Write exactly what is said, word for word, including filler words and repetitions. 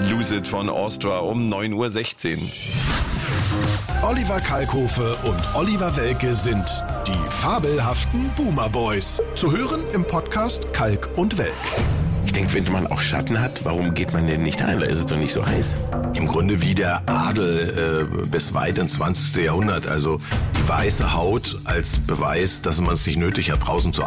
Lose It von Austria um neun Uhr sechzehn. Oliver Kalkofe und Oliver Welke sind die fabelhaften Boomer Boys. Zu hören im Podcast Kalk und Welk. Ich denke, wenn man auch Schatten hat, warum geht man denn nicht ein? Da ist es doch nicht so heiß. Im Grunde wie der Adel äh, bis weit ins zwanzigste Jahrhundert. Also die weiße Haut als Beweis, dass man es nicht nötig hat, draußen zu